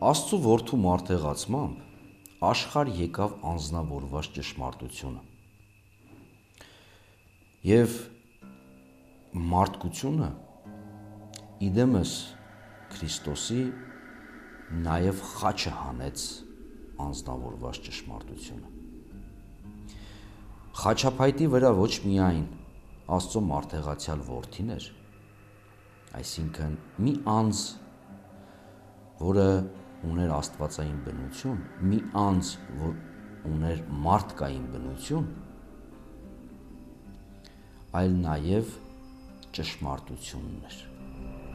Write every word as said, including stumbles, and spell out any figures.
Աստծու որդու մարտեղացմամբ աշխարհ եկավ անձնավորված ճշմարտությունը։ Եվ մարդկությունը իդեմս Քրիստոսի նաև խաչը հանեց անձնավորված ճշմարտությունը։ Խաչափայտի վրա ոչ միայն Աստծո մարտեղացյալ որդին էր, այսինքն մի անձ, որը ուներ աստվածային բնություն, մի անձ, որ ուներ մարդկային բնություն, այլ նաև ճշմարտությունն էր։